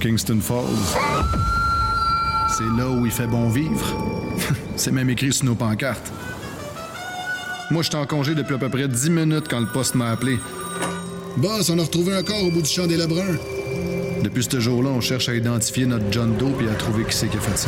Kingston Falls. C'est là où il fait bon vivre. C'est même écrit sur nos pancartes. Moi, j'étais en congé depuis à peu près 10 minutes quand le poste m'a appelé. Boss, on a retrouvé un corps au bout du champ des Lebrun. Depuis ce jour-là, on cherche à identifier notre John Doe et à trouver qui c'est qui a fait ça.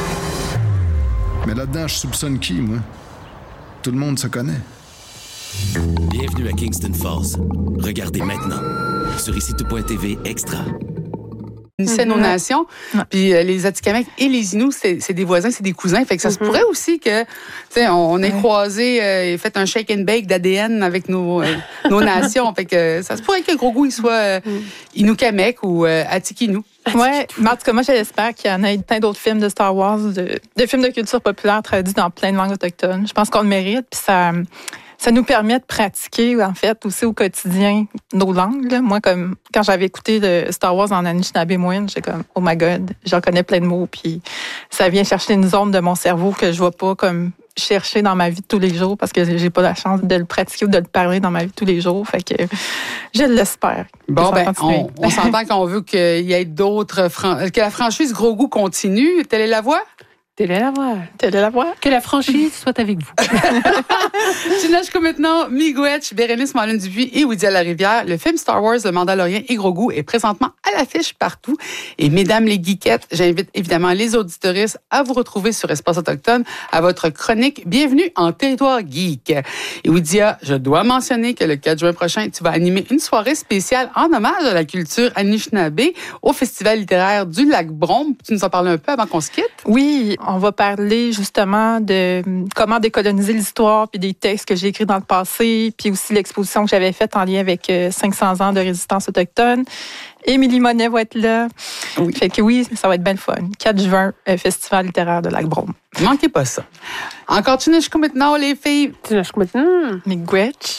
Mais là-dedans, je soupçonne qui, moi? Tout le monde se connaît. Bienvenue à Kingston Falls. Regardez maintenant sur ICITO.tv Extra. Unissaient nos nations. Puis les Atikamekw et les Inuits, c'est des voisins, c'est des cousins. Fait que ça se pourrait aussi que, tu sais, on ait croisé et fait un shake and bake d'ADN avec nos nations. Fait que ça se pourrait que Gros Goût, il soit Inukkamek ou Atikinou. Oui, mais en tout cas, moi, j'espère qu'il y en a plein d'autres films de Star Wars, de films de culture populaire traduits dans plein de langues autochtones. Je pense qu'on le mérite, puis ça nous permet de pratiquer, en fait, aussi au quotidien nos langues. Là. Moi, comme quand j'avais écouté le Star Wars en Anishinaabe-Moine, j'étais comme, oh my God, j'en connais plein de mots, puis ça vient chercher une zone de mon cerveau que je ne vais pas comme chercher dans ma vie de tous les jours parce que j'ai pas la chance de le pratiquer ou de le parler dans ma vie de tous les jours. Fait que je l'espère. Bon, ben, on s'entend qu'on veut qu'il y ait d'autres... que la franchise Gros Goût continue. Telle est la voie? Telle est la voie. Telle est la voie. Que la franchise soit avec vous. Jusqu'à maintenant, Miigwech, Bérénice Malone-Dupuis et Wydia Larivière. Le film Star Wars, Le Mandalorian et Gros Goût est présentement à l'affiche partout. Et mesdames les geekettes, j'invite évidemment les auditoristes à vous retrouver sur Espace Autochtone à votre chronique Bienvenue en territoire geek. Et Wydia, je dois mentionner que le 4 juin prochain, tu vas animer une soirée spéciale en hommage à la culture Anishinaabe au Festival littéraire du Lac-Brome. Tu nous en parles un peu avant qu'on se quitte? Oui, on va parler justement de comment décoloniser l'histoire, puis des textes que j'ai écrits dans le passé, puis aussi l'exposition que j'avais faite en lien avec 500 ans de résistance autochtone. Émilie Monet va être là. Oui. Fait que oui, ça va être bien fun. 4 juin, Festival littéraire de Lac-Brome. Manquez pas ça. Encore Tunichkou maintenant, les filles. Tunichkou maintenant. Miigwech.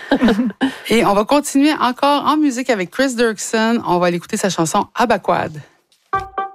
Et on va continuer encore en musique avec Chris Dirksen. On va aller écouter sa chanson Abaquad.